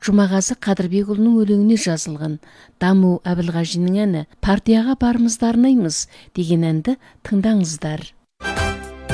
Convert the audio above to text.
Жұмағазы Қадырбекұлының өлеңіне жазылған Даму Әбілғажиннің әні «Партияға барымызды арнаймыз» деген әнді тыңдаңыздар.